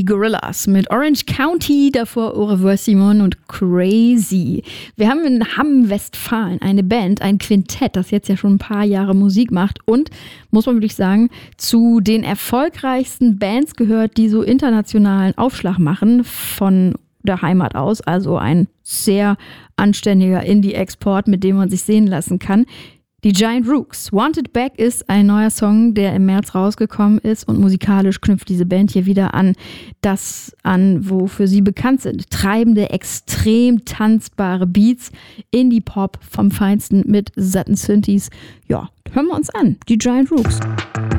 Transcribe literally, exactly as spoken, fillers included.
die Gorillaz mit Orange County, davor Au revoir Simon und Crazy. Wir haben in Hamm-Westfalen eine Band, ein Quintett, das jetzt ja schon ein paar Jahre Musik macht und, muss man wirklich sagen, zu den erfolgreichsten Bands gehört, die so internationalen Aufschlag machen von der Heimat aus. Also ein sehr anständiger Indie-Export, mit dem man sich sehen lassen kann. Die Giant Rooks. Wanted Back ist ein neuer Song, der im März rausgekommen ist und musikalisch knüpft diese Band hier wieder an das an, wofür sie bekannt sind. Treibende, extrem tanzbare Beats, Indie-Pop vom Feinsten mit satten Synthes. Ja, hören wir uns an. Die Giant Rooks.